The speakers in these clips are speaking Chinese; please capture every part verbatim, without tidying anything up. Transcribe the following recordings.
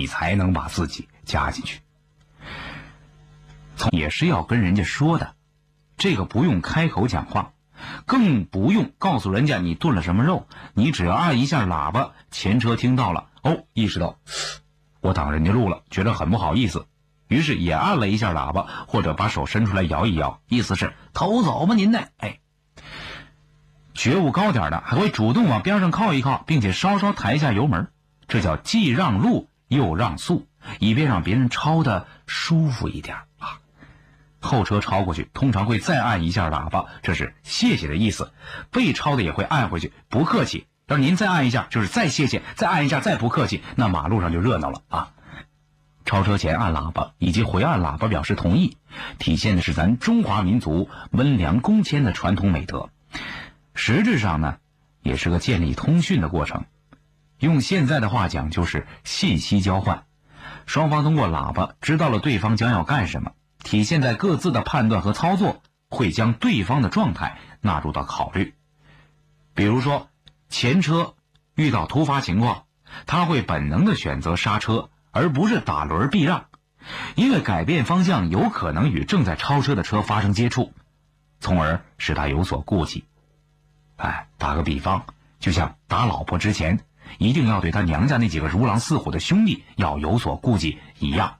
你才能把自己加进去。从也是要跟人家说的，这个不用开口讲话，更不用告诉人家你炖了什么肉，你只要按一下喇叭，前车听到了，哦，意识到我挡人家路了，觉得很不好意思，于是也按了一下喇叭，或者把手伸出来摇一摇，意思是偷走吧您呢。哎，觉悟高点的还会主动往边上靠一靠，并且稍稍抬一下油门，这叫既让路又让速，以便让别人超的舒服一点啊。后车超过去通常会再按一下喇叭，这是谢谢的意思，被超的也会按回去，不客气。要是您再按一下，就是再谢谢，再按一下，再不客气，那马路上就热闹了啊。超车前按喇叭以及回按喇叭表示同意，体现的是咱中华民族温良恭谦的传统美德，实质上呢也是个建立通讯的过程。用现在的话讲，就是信息交换，双方通过喇叭知道了对方将要干什么，体现在各自的判断和操作会将对方的状态纳入到考虑。比如说前车遇到突发情况，他会本能的选择刹车，而不是打轮避让，因为改变方向有可能与正在超车的车发生接触，从而使他有所顾忌。哎，打个比方，就像打老婆之前一定要对他娘家那几个如狼似虎的兄弟要有所顾忌一样。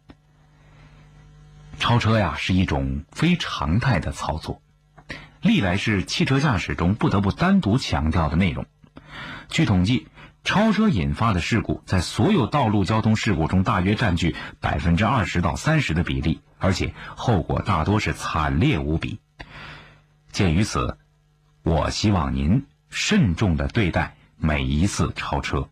超车呀是一种非常态的操作，历来是汽车驾驶中不得不单独强调的内容。据统计，超车引发的事故在所有道路交通事故中大约占据 百分之二十到三十 的比例，而且后果大多是惨烈无比。鉴于此，我希望您慎重地对待每一次超车。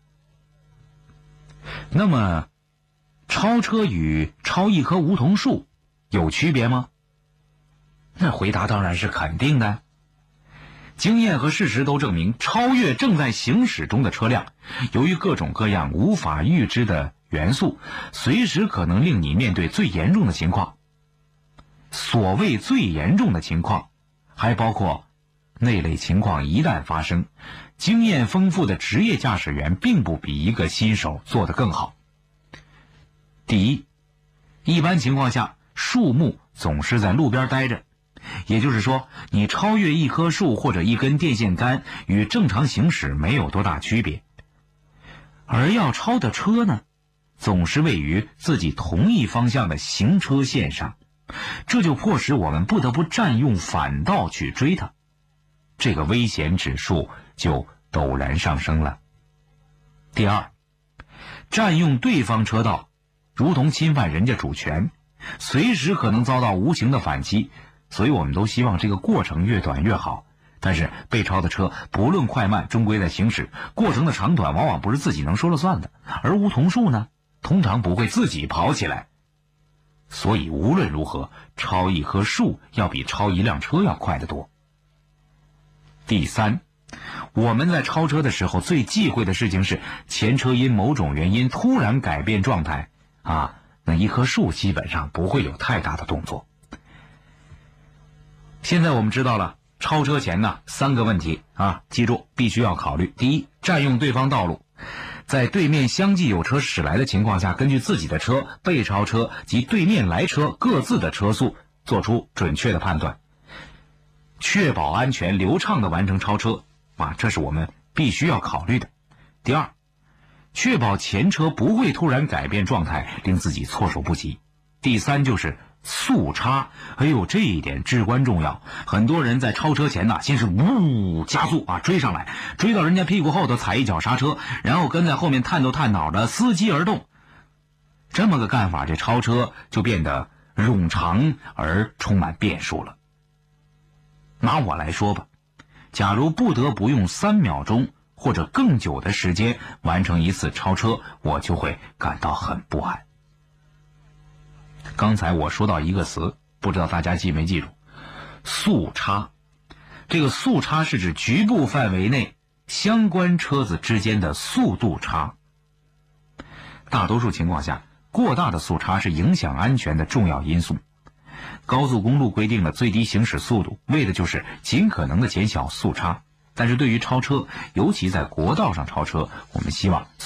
那么超车与超一棵梧桐树有区别吗？那回答当然是肯定的。经验和事实都证明，超越正在行驶中的车辆，由于各种各样无法预知的元素，随时可能令你面对最严重的情况。所谓最严重的情况，还包括那类情况一旦发生，经验丰富的职业驾驶员并不比一个新手做得更好。第一，一般情况下，树木总是在路边待着，也就是说，你超越一棵树或者一根电线杆与正常行驶没有多大区别。而要超的车呢，总是位于自己同一方向的行车线上，这就迫使我们不得不占用反道去追它，这个危险指数就陡然上升了。第二，占用对方车道如同侵犯人家主权，随时可能遭到无情的反击，所以我们都希望这个过程越短越好。但是被超的车不论快慢，终归在行驶，过程的长短往往不是自己能说了算的。而梧桐树呢，通常不会自己跑起来，所以无论如何，超一棵树要比超一辆车要快得多。第三，我们在超车的时候最忌讳的事情是前车因某种原因突然改变状态啊，那一棵树基本上不会有太大的动作。现在我们知道了超车前呢三个问题啊，记住必须要考虑。第一，占用对方道路，在对面相继有车驶来的情况下，根据自己的车、被超车及对面来车各自的车速做出准确的判断，确保安全流畅地完成超车啊，这是我们必须要考虑的。第二，确保前车不会突然改变状态，令自己措手不及。第三就是速差，哎呦，这一点至关重要。很多人在超车前呢，先是呜加速啊追上来，追到人家屁股后头踩一脚刹车，然后跟在后面探头探脑的伺机而动。这么个干法，这超车就变得冗长而充满变数了。拿我来说吧，假如不得不用三秒钟或者更久的时间完成一次超车，我就会感到很不安。刚才我说到一个词，不知道大家记没记住，速差。这个速差是指局部范围内相关车子之间的速度差。大多数情况下，过大的速差是影响安全的重要因素。高速公路规定了最低行驶速度，为的就是尽可能的减小速差。但是对于超车，尤其在国道上超车，我们希望